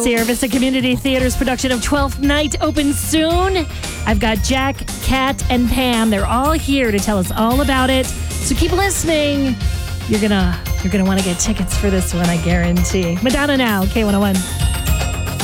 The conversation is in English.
Sierra Vista Community Theater's production of 12th Night opens soon. I've got Jack, Kat, and Pam. They're all here to tell us all about it. So keep listening. You're gonna want to get tickets for this one, I guarantee. Madonna now, K101.